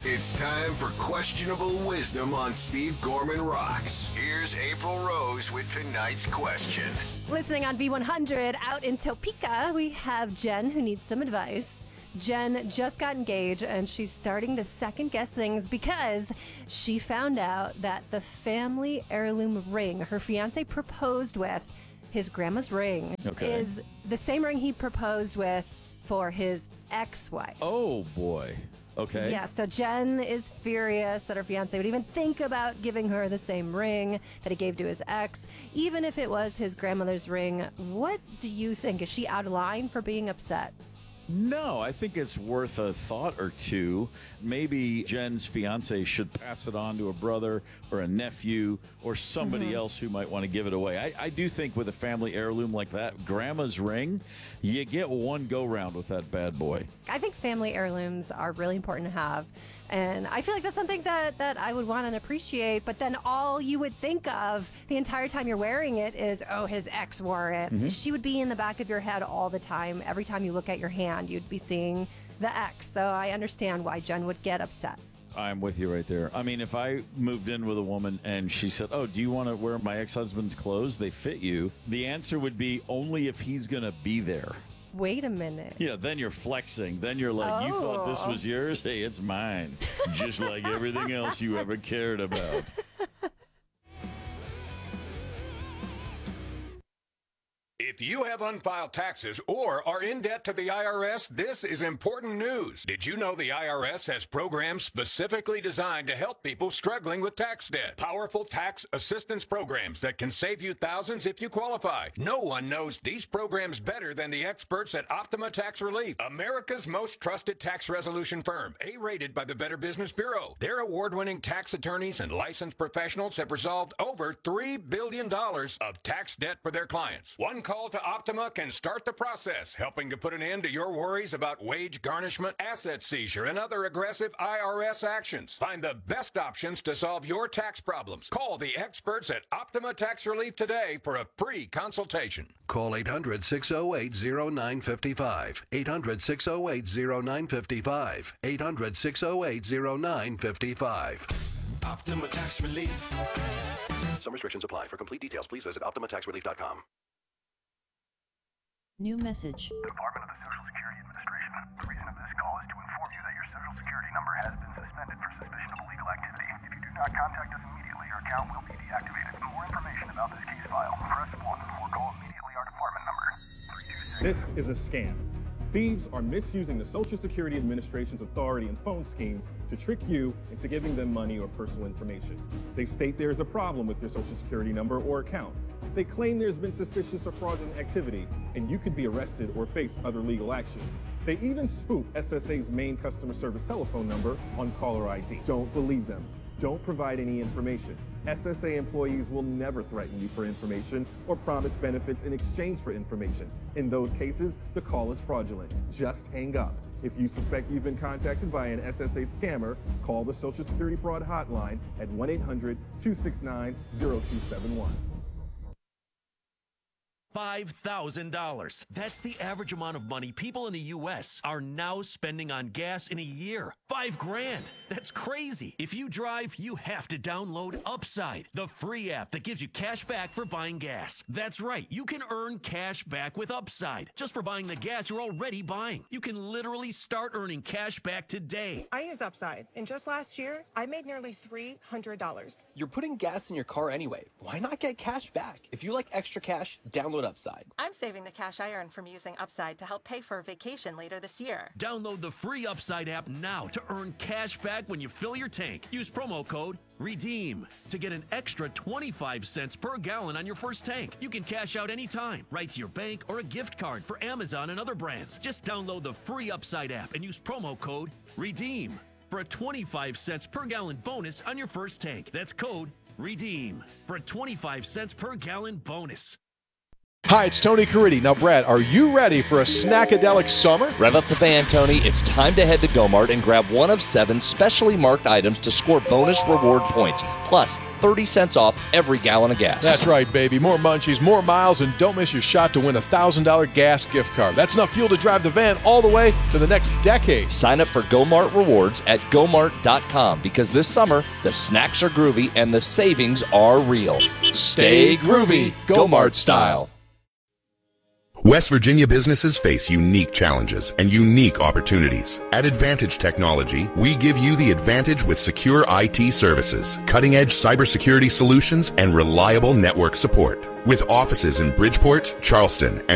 It's time for Questionable Wisdom on Steve Gorman Rocks. Here's April Rose with tonight's question. Listening on V100 out in Topeka, we have Jen who needs some advice. Jen just got engaged and she's starting to second guess things because she found out that the family heirloom ring her fiance proposed with, his grandma's ring, is the same ring he proposed with for his ex-wife. Oh, boy. Okay. Yeah, so Jen is furious that her fiance would even think about giving her the same ring that he gave to his ex, even if it was his grandmother's ring. What do you think? Is she out of line for being upset? No, I think it's worth a thought or two. Maybe Jen's fiance should pass it on to a brother or a nephew or somebody else who might want to give it away. I do think with a family heirloom like that, grandma's ring, you get one go-round with that bad boy. I think family heirlooms are really important to have. And I feel like that's something that I would want and appreciate. But then all you would think of the entire time you're wearing it is, oh, his ex wore it. She would be in the back of your head all the time. Every time you look at your hand, you'd be seeing the ex. So I understand why Jen would get upset. I'm with you right there. I mean, if I moved in with a woman and she said, oh, do you want to wear my ex-husband's clothes? They fit you. The answer would be only if he's going to be there. Wait a minute. Yeah, then you're flexing. Then you're like, you thought this was yours? Hey, it's mine. Just like everything else you ever cared about. If you have unfiled taxes or are in debt to the IRS, this is important news. Did you know the IRS has programs specifically designed to help people struggling with tax debt? Powerful tax assistance programs that can save you thousands if you qualify. No one knows these programs better than the experts at Optima Tax Relief, America's most trusted tax resolution firm, A-rated by the Better Business Bureau. Their award-winning tax attorneys and licensed professionals have resolved over $3 billion of tax debt for their clients. One call to Optima can start the process, helping to put an end to your worries about wage garnishment, asset seizure, and other aggressive IRS actions. Find the best options to solve your tax problems. Call the experts at Optima Tax Relief today for a free consultation. Call 800-608-0955. 800-608-0955. 800-608-0955. Optima Tax Relief. Some restrictions apply. For complete details, please visit OptimaTaxRelief.com. New message. Department of the Social Security Administration. The reason of this call is to inform you that your Social Security number has been suspended for suspicion of illegal activity. If you do not contact us immediately, your account will be deactivated. For more information about this case file, press 1 or call immediately our department number. 326. This is a scam. Thieves are misusing the Social Security Administration's authority and phone schemes to trick you into giving them money or personal information. They state there is a problem with your Social Security number or account. They claim there's been suspicious or fraudulent activity, and you could be arrested or face other legal action. They even spoof SSA's main customer service telephone number on caller ID. Don't believe them. Don't provide any information. SSA employees will never threaten you for information or promise benefits in exchange for information. In those cases, the call is fraudulent. Just hang up. If you suspect you've been contacted by an SSA scammer, call the Social Security Fraud Hotline at 1-800-269-0271. $5,000. That's the average amount of money people in the U.S. are now spending on gas in a year. $5,000. That's crazy. If you drive, you have to download Upside, the free app that gives you cash back for buying gas. That's right. You can earn cash back with Upside just for buying the gas you're already buying. You can literally start earning cash back today. I use Upside, and just last year, I made nearly $300. You're putting gas in your car anyway. Why not get cash back? If you like extra cash, download Upside. I'm saving the cash I earn from using Upside to help pay for a vacation later this year. Download the free Upside app now to earn cash back when you fill your tank. Use promo code REDEEM to get an extra 25 cents per gallon on your first tank. You can cash out anytime, right to your bank or a gift card for Amazon and other brands. Just download the free Upside app and use promo code REDEEM for a 25 cents per gallon bonus on your first tank. That's code REDEEM for a 25 cents per gallon bonus. Hi, it's Tony Caridi. Now, Brad, are you ready for a snackadelic summer? Rev up the van, Tony. It's time to head to Gomart and grab one of 7 specially marked items to score bonus reward points, plus 30 cents off every gallon of gas. That's right, baby. More munchies, more miles, and don't miss your shot to win a $1,000 gas gift card. That's enough fuel to drive the van all the way to the next decade. Sign up for Gomart Rewards at Gomart.com because this summer, the snacks are groovy and the savings are real. Stay groovy, Gomart style. West Virginia businesses face unique challenges and unique opportunities. At Advantage Technology, we give you the advantage with secure IT services, cutting-edge cybersecurity solutions, and reliable network support. With offices in Bridgeport, Charleston, and